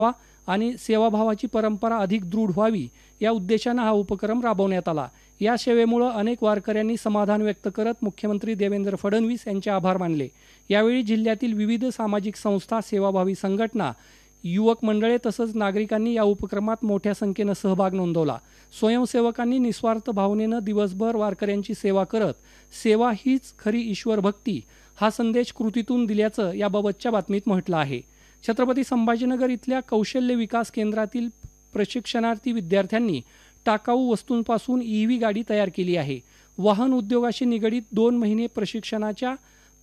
आणि सेवाभावाची परंपरा अधिक दृढ व्हावी या उद्देशानं हा उपक्रम राबवण्यात आला। या सेवेमुळे अनेक वारकऱ्यांनी समाधान व्यक्त करत मुख्यमंत्री देवेंद्र फडणवीस यांचे आभार मानले। यावेळी जिल्ह्यातील विविध सामाजिक संस्था, सेवाभावी संघटना, युवक मंडळे तसंच नागरिकांनी या उपक्रमात मोठ्या संख्येनं सहभाग नोंदवला। स्वयंसेवकांनी निस्वार्थ भावनेनं दिवसभर वारकऱ्यांची सेवा करत सेवा हीच खरी ईश्वर भक्ती हा संदेश कृतीतून दिल्याचं याबाबतच्या बातमीत म्हटलं आहे। छत्रपती संभाजीनगर इथल्या कौशल्य विकास केंद्रातील प्रशिक्षणार्थी विद्यार्थ्यांनी टाकाऊ वस्तूंपासून ईव्ही गाडी तयार केली आहे। वाहन उद्योगाशी निगडीत 2 महिने प्रशिक्षणाच्या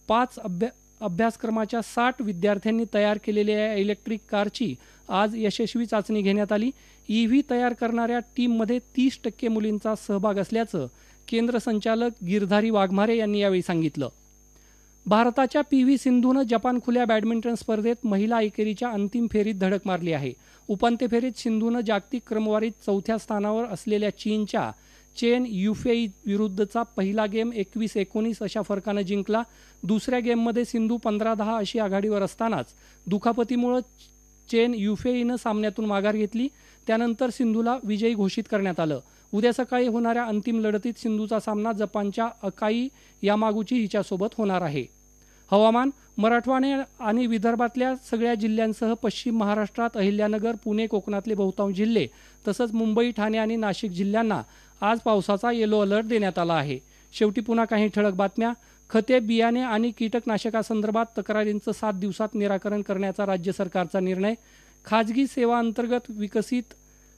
5 अभ्यासक्रमाच्या 60 विद्यार्थ्यांनी तयार केलेल्या या इलेक्ट्रिक कारची आज यशस्वी चाचणी घेण्यात आली। ईव्ही तयार करणाऱ्या टीममध्ये 30% मुलींचा सहभाग असल्याचं केंद्र संचालक गिरधारी वाघमारे यांनी यावेळी सांगितलं। भारताच्या पी.व्ही. सिंधूनं जपान खुल्या बॅडमिंटन स्पर्धेत महिला एकेरीच्या अंतिम फेरीत धडक मारली आहे। उपांत्य फेरीत सिंधूनं जागतिक क्रमवारीत 4थ्या स्थानावर असलेल्या चीनच्या चेन युफेई विरुद्धचा पहिला गेम 21-19 अशा फरकानं जिंकला। दुसऱ्या गेममध्ये सिंधू 15-10 अशी आघाडीवर असतानाच दुखापतीमुळे चेन युफेईनं सामन्यातून माघार घेतली। त्यानंतर सिंधूला विजयी घोषित करण्यात आलं। उद्या सकाळी होणाऱ्या अंतिम लढतीत सिंधूचा सामना जपानच्या अकाई यामागुची हिच्यासोबत होणार आहे। हवामान मराठवाडा आणि विदर्भातल्या सगळ्या जिल्ह्यांसह पश्चिम महाराष्ट्रात अहिल्यानगर, पुणे, कोकणातले बहुतांश जिल्हे तसंच मुंबई, ठाणे आणि नाशिक जिल्ह्यांना आज पावसाचा येलो अलर्ट देण्यात आला आहे। शेवटी पुन्हा काही ठळक बातम्या। खते, बियाणे आणि कीटकनाशकासंदर्भात तक्रारींचं 7 दिवसात निराकरण करण्याचा राज्य सरकारचा निर्णय। खाजगी सेवा अंतर्गत विकसित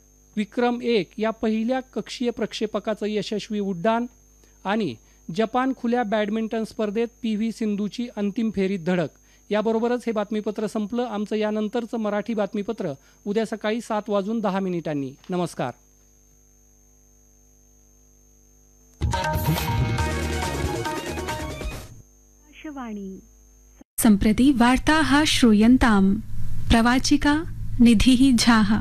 विक्रम-1 या पहिल्या कक्षीय प्रक्षेपकाचं यशस्वी उड्डाण आणि जपान खुल्या बॅडमिंटन स्पर्धेत पी.व्ही. सिंधूची अंतिम फेरीत धडक। याबरोबरच हे बातमीपत्र संपलं। आमचं यानंतरचं मराठी बातमीपत्र उद्या सकाळी 7:10 नमस्कार। सम्प्रति वार्ताः श्रूयन्ताम्। प्रवाचिका निधिः झाः।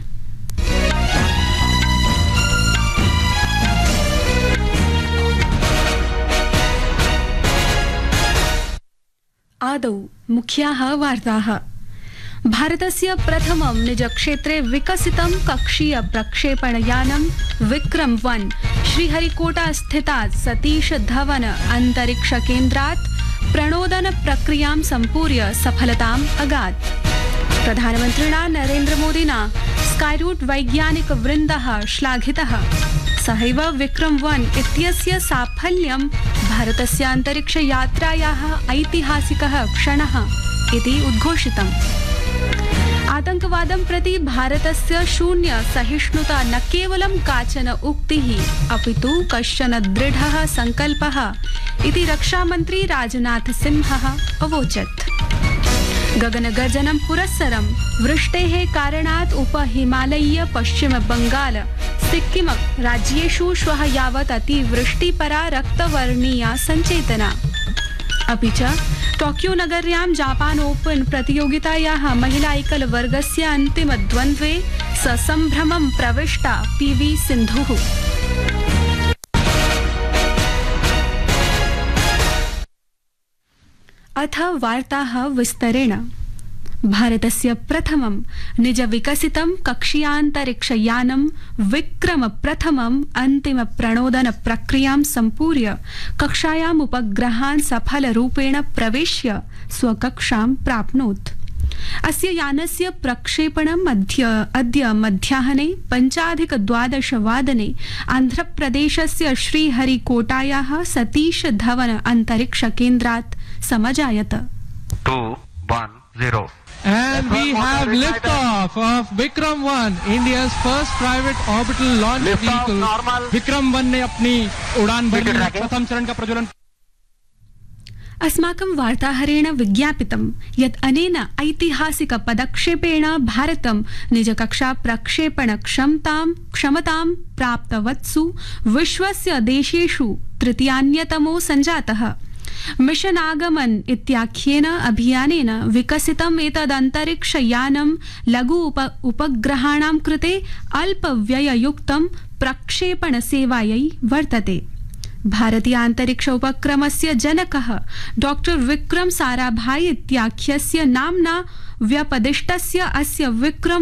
आदौ मुख्याः वार्ताः। भारतस्य प्रथमं निजक्षेत्रे विकसितं कक्षीय प्रक्षेपणयानं विक्रम-1 श्रीहरिकोटा स्थितात् सतीश धवन अंतरिक्ष केन्द्रात् प्रणोदन प्रक्रियां सम्पूर्य सफलताम् अगात्। प्रधानमन्त्रिणा नरेन्द्र मोदिना स्काईरूट वैज्ञानिक वृन्दः श्लाघितः। सहैव विक्रम-1 इत्यस्य साफल्यं भारतस्य अंतरिक्ष यात्रायाः ऐतिहासिकः क्षणः इति उद्घोषितम्। आतंकवादं प्रति भारतस्य शून्य सहिष्णुता न केवलं काचन उक्तिः अपितु कश्चन दृढः संकल्पः इति रक्षामन्त्री राजनाथ सिंहः अवोचत्। गगनगर्जनं पुरस्सरं वृष्टेः कारणात् उपहिमालयीय पश्चिम बंगाल सिक्किम राज्येषु श्वः यावत् अतिवृष्टिपरा रक्तवर्णीया सञ्चेतना। अपि च टोक्यो नगर्यां जापान ओपन प्रतियोगितायाः महिला एकल वर्गस्य अन्तिमद्वन्द्वे ससम्भ्रमं प्रविष्टा पी.व्ही. सिन्धुः। अथ वार्ताः विस्तरेण। भारतस्य प्रथमं निज विकसितं कक्षीयान्तरिक्षयानं विक्रम-1 अन्तिम प्रणोदन प्रक्रियां सम्पूर्य कक्षायाम् उपग्रहान् सफलरूपेण प्रवेश्य स्वकक्षां प्राप्नोत्। अस्य यानस्य प्रक्षेपणम् अद्य मध्याह्ने 5:12 आन्ध्रप्रदेशस्य श्रीहरिकोटायाः सतीश धवन अंतरिक्ष केन्द्रात् समजायत। 2-1-0 And we have liftoff of Vikram-1, India's first private orbital launch vehicle. Vikram-1 ने अपनी उड़ान भरी। प्रथम चरण का प्रज्वलन। अस्माकं वार्ताहरेण विज्ञापितं यत् अनेन ऐतिहासिक पदक्षेपेण भारतं निजकक्षा प्रक्षेपण क्षमतां प्राप्तवत्सु विश्वस्य देशेषु तृतीयान्यतमो सञ्जातः। मिशन आगमन इत्याख्येन अभियानेन विकसितम् एतदन्तरिक्षयानं लघु उपग्रहाणां कृते अल्पव्यययुक्तं प्रक्षेपणसेवायै वर्तते। भारतीय अंतरिक्ष उपक्रमस्य जनकः डॉ. विक्रम साराभाई इत्याख्यस्य नाम्ना व्यपदिष्टस्य अस्य विक्रम